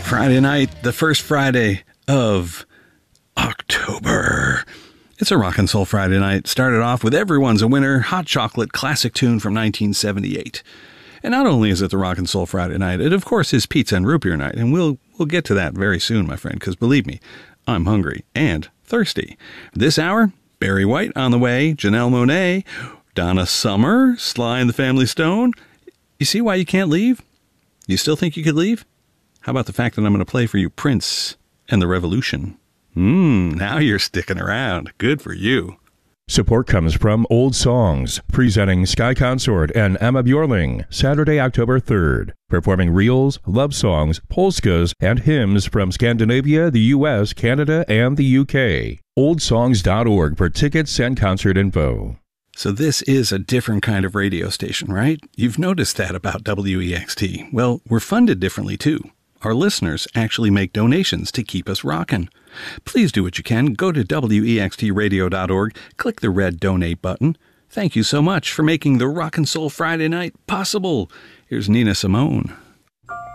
Friday night, the first Friday of October. It's a Rock and Soul Friday night. Started off with Everyone's a Winner, Hot Chocolate classic tune from 1978. And not only is it the Rock and Soul Friday night, it of course is Pizza and Root Beer night. And we'll get to that very soon, my friend, because believe me, I'm hungry and thirsty. This hour, Barry White on the way, Janelle Monáe, Donna Summer, Sly and the Family Stone. You see why you can't leave? You still think you could leave? How about the fact that I'm going to play for you Prince and the Revolution? Now you're sticking around. Good for you. Support comes from Old Songs, presenting Sky Consort and Emma Bjorling, Saturday, October 3rd, performing reels, love songs, polskas, and hymns from Scandinavia, the U.S., Canada, and the U.K. Oldsongs.org for tickets and concert info. So this is a different kind of radio station, right? You've noticed that about WEXT. Well, we're funded differently, too. Our listeners actually make donations to keep us rocking. Please do what you can. Go to WEXTradio.org, click the red donate button. Thank you so much for making the Rock and Soul Friday night possible. Here's Nina Simone.